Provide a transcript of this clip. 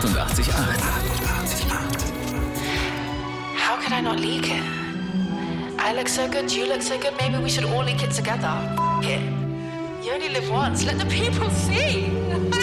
88,8. How could I not leak it? I look so good, you look so good, maybe we should all leak it together. F it. You only live once, let the people see.